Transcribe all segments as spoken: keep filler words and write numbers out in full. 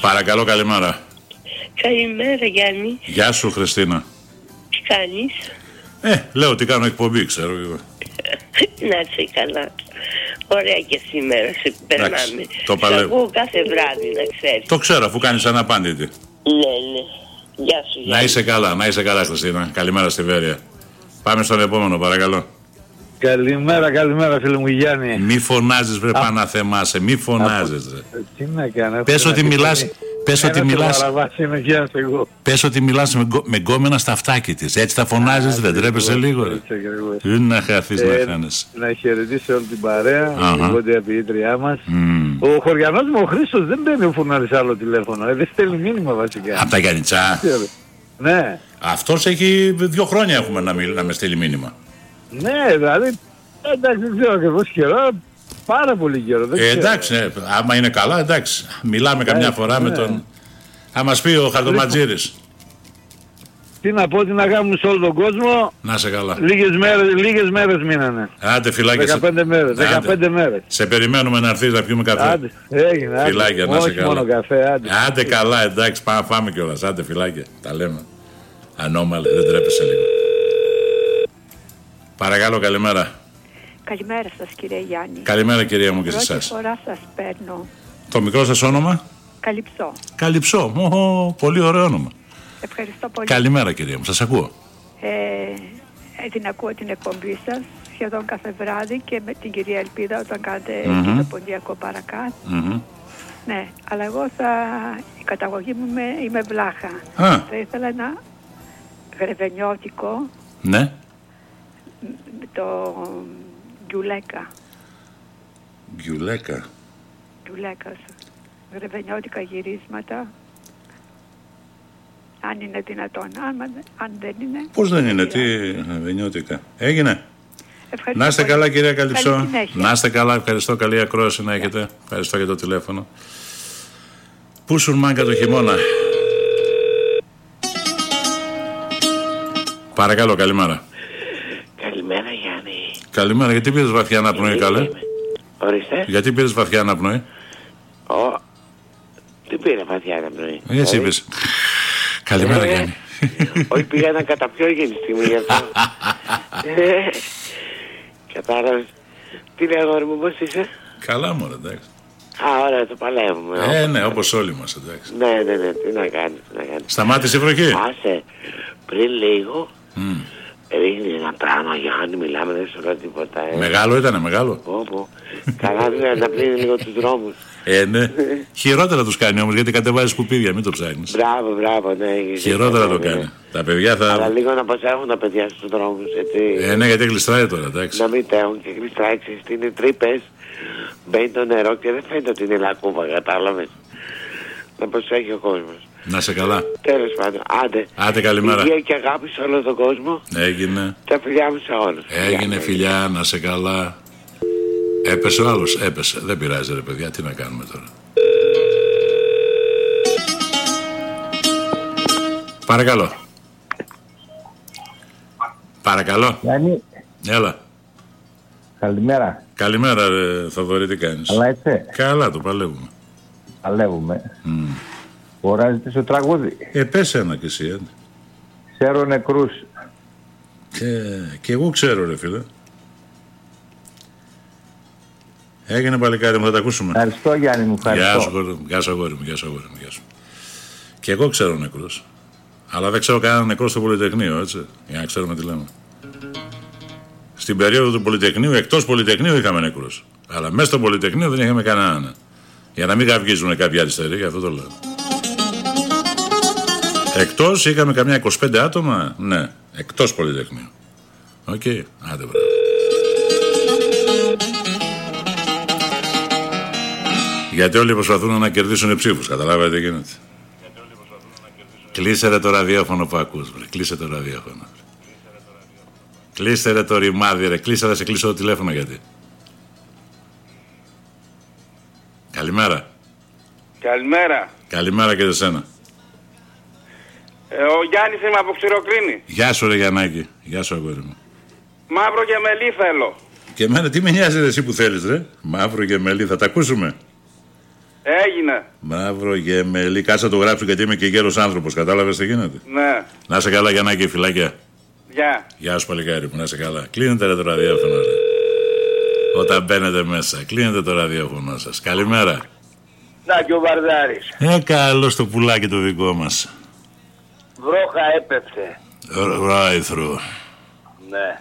Παρακαλώ, καλημέρα. Καλημέρα, Γιάννη. Γεια σου, Χριστίνα. Τι κάνεις? Ε, λέω τι κάνω εκπομπή, ξέρω εγώ. Να είσαι καλά. Ωραία και σήμερα σε περνάμε. Το παλεύω. Σ' ακούω κάθε βράδυ, να ξέρεις. Το ξέρω, αφού κάνεις αναπάντητη. Ναι, ναι. Γεια σου, Γιάννη. Να είσαι καλά, να είσαι καλά, Χριστίνα. Καλημέρα στη Βέρεια. Πάμε στον επόμενο, παρακαλώ. Καλημέρα, καλημέρα, φίλε μου Γιάννη. Μη φωνάζεις, βρε Παναθεμάσαι, μη φωνάζεις. Ρε. Τι να κάνω. Πες ότι μιλάς, πες ότι μιλάς, πες ότι μιλάς με, γκο, με γκόμενα στα αυτάκι της. Έτσι τα φωνάζεις, δεν τρέπεσαι λίγο, ρε. Είναι να χαθείς, να χάνεσαι. Να χαιρετήσω όλη την παρέα, την πόντια ποιήτριά μας. Ο χωριανός μου ο Χρήστος δεν παίρνει ο φουνάρης άλλο τηλέφωνο, δεν στέλνει μήνυμα βασικά. Απ' τα Γιάννητσά. Ναι. Αυτός έχει δύο χρόνια έχουμε να, μιλ, να με στείλει μήνυμα. Ναι, δηλαδή, εντάξει, δεν ξέρω ακριβώς καιρό, πάρα πολύ καιρό. Ε, εντάξει, ναι, άμα είναι καλά, εντάξει. Μιλάμε ε, καμιά φορά ναι. με τον... Θα μας πει ο Χαρτοματζήρης. Τι να πω, τι να κάνουμε σε όλο τον κόσμο. Να σε καλά. Λίγες μέρες, λίγες μέρες μείνανε. Άντε, φυλάκια. δεκαπέντε μέρες, δεκαπέντε μέρες. Σε περιμένουμε να έρθεις να πιούμε καφέ. Άντε, έγινε. Φυλάκια, άντε. να σε Όχι καλά. μόνο καφέ, άντε. Άντε καλά, εντάξει, πάμε φάμε κιόλας. Άντε, φυλάκια. Τα λέμε. Ανώμαλε, δεν τρέπεσαι λίγο. Παρακαλώ, καλημέρα. Καλημέρα σας, κύριε Γιάννη. Καλημέρα, κυρία μου, και σε εσάς. εσάς. Πρώτη φορά σας παίρνω. Το μικρό σας όνομα? Καλυψό. Καλυψό. Ω, πολύ ωραίο όνομα. Ευχαριστώ πολύ. Καλημέρα, κυρία μου, σας ακούω. Ε, ε, την ακούω την εκπομπή σας σχεδόν κάθε βράδυ και με την κυρία Ελπίδα όταν κάνετε mm-hmm. το ποντιακό παρακάτ. Mm-hmm. Ναι, αλλά εγώ θα, η καταγωγή μου με, είμαι βλάχα. Α. Θα ήθελα ένα γρεβενιώτικο. Ναι. Το γκιουλέκα. Γκιουλέκα. Γκιουλέκας. Γρεβενιώτικα γυρίσματα. Αν είναι δυνατόν. Αν, αν δεν είναι... Πώς δεν είναι, τι γρεβενιώτικα. Έγινε. Ευχαριστώ. Να είστε πολύ. Καλά, κυρία Καλυψό. Να είστε καλά, ευχαριστώ. Καλή ακρόαση να έχετε. Ευχαριστώ για το τηλέφωνο. Πού σου μάγκα το χειμώνα. Παρακαλώ, καλημέρα. Καλημέρα, Γιάννη. Καλημέρα, γιατί πήρες βαθιά αναπνοή, καλέ? Ορίστε. Γιατί πήρες βαθιά αναπνοή? Ω, τι πήρε βαθιά αναπνοή? Έτσι είπες. Καλημέρα, Γιάννη. Όχι, πήγα να καταπιώ εκείνη τη στιγμή γι' αυτό. Κατάλαβες. Τι λέει, αγόρι μου, πώς είσαι? Καλά, μωρέ, εντάξει. Α, ωραία, το παλεύουμε. Ε, ναι, όπως όλοι μας, εντάξει. Ναι, ναι, ναι, τι να κάνεις, τι να κάνεις. Σταμάτησε η βροχή. Άσε, πριν λίγο... Ρίχνει ένα πράγμα, Γιάννη, μιλάμε, δεν σου λέω τίποτα. Ε. Μεγάλο ήτανε, μεγάλο. Όπω. Καλά, δηλαδή, να πλύνει λίγο τους δρόμους. Ε, ναι. Χειρότερα τους κάνει όμως, γιατί κατεβάζει σκουπίδια, μην το ψάχνεις. Μπράβο, μπράβο, ναι. Χειρότερα το κάνει. Τα παιδιά θα... Αλλά λίγο να προσέχουν τα παιδιά στους δρόμους, έτσι. Ε, ναι, γιατί γλιστράει τώρα, εντάξει. Να μην τέχουν και γλιστράει, ξέρεις, είναι τρύπες, μπαίνει το νερό και δεν φαίνεται ότι είναι λακκούβα, κατάλαβες. Να προσέχει ο κόσμος. Να σε καλά. Τέλος πάντων, άντε. Άντε, καλημέρα. Υγεία και αγάπη σε όλο τον κόσμο. Έγινε. Τα φιλιά μου σε όλους. Έγινε, φιλιά, να σε καλά. Έπεσε ο άλλος, έπεσε. Δεν πειράζει, ρε παιδιά, τι να κάνουμε τώρα. Παρακαλώ. Παρακαλώ. Γιάννη. Έλα. Καλημέρα. Καλημέρα, ρε Θοδωρή, τι κάνεις? Καλά είσαι? Καλά, το παλεύουμε. Παλεύουμε. Mm. Μπορείς να ζητήσω τραγούδι? Ε, πες ένα κι εσύ, ε. Ξέρω νεκρούς. Και, και εγώ ξέρω, ρε φίλε. Έγινε, παλικάρι μου, θα τα ακούσουμε. Ευχαριστώ, Γιάννη μου, ευχαριστώ. Γεια σου, αγόρι μου, γεια σου, αγόρι μου, γεια σου, αγόρι μου, γεια σου. Και εγώ ξέρω νεκρούς. Αλλά δεν ξέρω κανένα νεκρό στο Πολυτεχνείο, έτσι, για να ξέρουμε τι λέμε. Στην περίοδο του Πολυτεχνείου, εκτός Πολυτεχνείου είχαμε νεκρούς. Αλλά μέσα στο Πολυτεχνείο δεν είχαμε κανέναν. Για να μην καυγίζουν κάποιοι αριστεροί, γι' αυτό το λέω. Εκτός είχαμε καμιά είκοσι πέντε άτομα, ναι, εκτός Πολυτεχνείου. Οκ, okay. Άντε μπράβο. Γιατί όλοι προσπαθούν να κερδίσουν ψήφους, καταλάβατε τι γίνεται. Κλείσε ρε το ραδιόφωνο που ακούς, βρε. Κλείσε το ραδιόφωνο. Βρε. Κλείσε ρε το ρημάδι, ρε. Κλείσε, θα σε κλείσω το τηλέφωνο γιατί. Καλημέρα. Καλημέρα. Καλημέρα και σε σένα. Ε, ο Γιάννης είμαι από Ξηροκρίνη. Γεια σου ρε Γιαννάκη. Γεια σου αγόρι μου. Μαύρο και μελί θέλω. Και εμένα τι με νοιάζει ρε εσύ που θέλεις ρε. Μαύρο και μελί, θα τα ακούσουμε. Έγινε. Μαύρο γεμελί. Κάτσε να το γράψω γιατί είμαι και γέρος άνθρωπος. Κατάλαβες τι γίνεται. Ναι. Να είσαι καλά, Γιαννάκη, φυλάκια. Γεια. Γεια σου, παλικάρι μου, να είσαι καλά. Κλείνετε ρε το ραδιόφωνο, ρε. Όταν μπαίνετε μέσα, κλείνετε το ραδιόφωνο σας. Καλημέρα. Να και ο Βαρδάρης. Ε, καλώς το πουλάκι το δικό μας. Βρόχα έπεφτε. Right through. Ναι.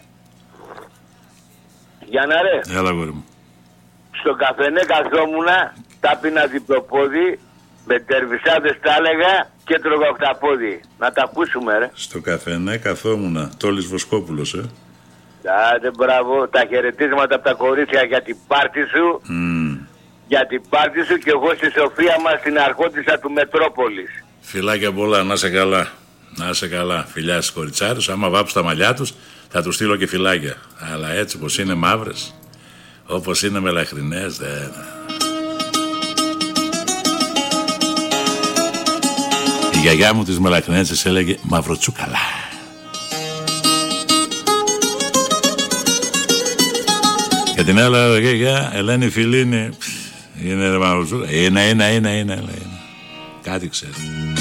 Για να ρε. Έλα, γόρι μου. Στο καφενέ καθόμουνα, τα πίνα διπλοπόδι, με τερβισάδες τα έλεγα και τρώγα οκταπόδι. Να τα ακούσουμε ρε. Στο καφενέ καθόμουνα, Τόλης Βοσκόπουλος, ε. Άντε μπράβο, τα χαιρετίσματα από τα κορίτσια για την πάρτι σου. Mm. Για την πάρτι σου και εγώ στη Σοφία μας στην αρχόντισσα του Μετρόπολης. Φιλάκια πολλά, να είσαι καλά. Να είσαι καλά. Φιλιά στις κοριτσάρες, άμα βάψουν τα μαλλιά τους, θα τους στείλω και φυλάκια. Αλλά έτσι πως είναι μαύρες, όπως είναι μελαχρινές, δεν... Η γιαγιά μου τις μελαχρινές της έλεγε μαυροτσούκαλα. Και την άλλα γιαγιά, Ελένη Φιλίνη, είναι μαυροτσούκαλα. Είναι, είναι, είναι, είναι, είναι. Κάτι ξέρει.